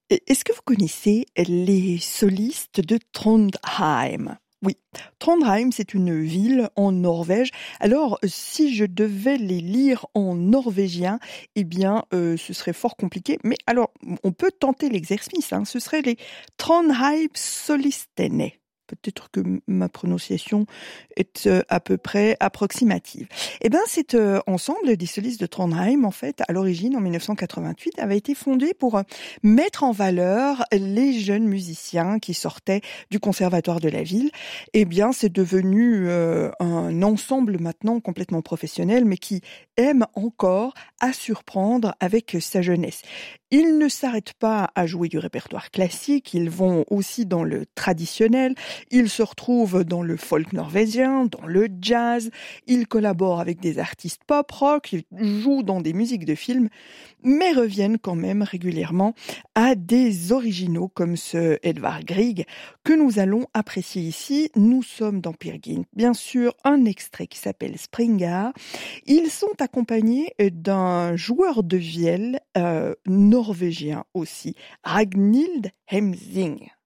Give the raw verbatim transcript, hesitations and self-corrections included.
Et est-ce que vous connaissez les solistes de Trondheim? Oui, Trondheim, c'est une ville en Norvège. Alors, si je devais les lire en norvégien, eh bien, euh, ce serait fort compliqué. Mais alors, on peut tenter l'exercice, hein. Ce serait les Trondheim Solistene. Peut-être que m- ma prononciation est euh, à peu près approximative. Eh bien, cet euh, ensemble des solistes de Trondheim, en fait, à l'origine, en dix-neuf cent quatre-vingt-huit, avait été fondé pour euh, mettre en valeur les jeunes musiciens qui sortaient du conservatoire de la ville. Eh bien, c'est devenu euh, un ensemble maintenant complètement professionnel, mais qui aime encore à surprendre avec sa jeunesse. Ils ne s'arrêtent pas à jouer du répertoire classique, ils vont aussi dans le traditionnel, ils se retrouvent dans le folk norvégien, dans le jazz, ils collaborent avec des artistes pop-rock, ils jouent dans des musiques de films, mais reviennent quand même régulièrement à des originaux comme ce Edvard Grieg que nous allons apprécier ici. Nous sommes dans Peer Gynt. Bien sûr, un extrait qui s'appelle Springar. Ils sont accompagnés d'un joueur de vielle euh, norvégien aussi, Ragnhild Hemsing.